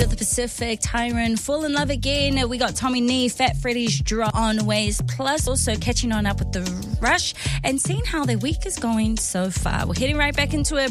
of the Pacific, Tyron, Fall in Love Again. We got Tommy Nee, Fat Freddy's Drop on Ways. Plus, also catching on up with The Rush and seeing how their week is going so far. We're heading right back into it.